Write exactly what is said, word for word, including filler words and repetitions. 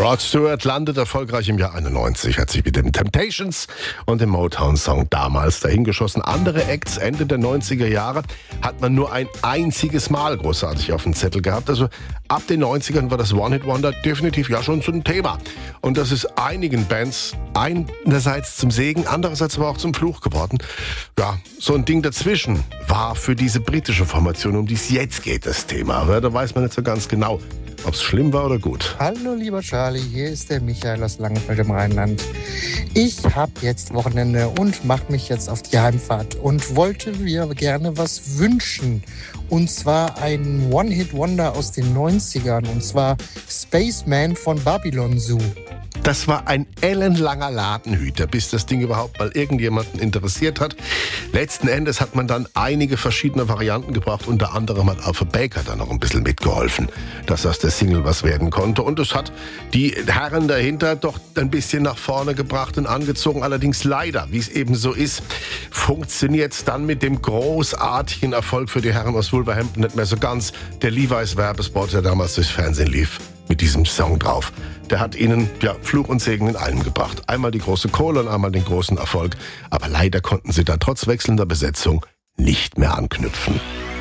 Rod Stewart landet erfolgreich im Jahr einundneunzig, hat sich mit den Temptations und dem Motown-Song damals dahingeschossen. Andere Acts Ende der neunziger Jahre hat man nur ein einziges Mal großartig auf dem Zettel gehabt. Also ab den neunzigern war das One-Hit-Wonder definitiv ja schon so ein Thema. Und das ist einigen Bands einerseits zum Segen, andererseits aber auch zum Fluch geworden. Ja, so ein Ding dazwischen war für diese britische Formation, um die es jetzt geht, das Thema. Aber da weiß man nicht so ganz genau, ob es schlimm war oder gut. Hallo lieber Charlie, hier ist der Michael aus Langenfeld im Rheinland. Ich habe jetzt Wochenende und mache mich jetzt auf die Heimfahrt und wollte mir gerne was wünschen. Und zwar ein One-Hit-Wonder aus den neunzigern, und zwar Spaceman von Babylon Zoo. Das war ein ellenlanger Ladenhüter, bis das Ding überhaupt mal irgendjemanden interessiert hat. Letzten Endes hat man dann einige verschiedene Varianten gebracht. Unter anderem hat Alpha Baker da noch ein bisschen mitgeholfen, dass aus der Single was werden konnte. Und es hat die Herren dahinter doch ein bisschen nach vorne gebracht und angezogen. Allerdings leider, wie es eben so ist, funktioniert es dann mit dem großartigen Erfolg für die Herren aus Wolverhampton nicht mehr so ganz. Der Levi's Werbespot, der damals durchs Fernsehen lief, mit diesem Song drauf. Der hat ihnen ja Fluch und Segen in einem gebracht. Einmal die große Kohle und einmal den großen Erfolg. Aber leider konnten sie da trotz wechselnder Besetzung nicht mehr anknüpfen.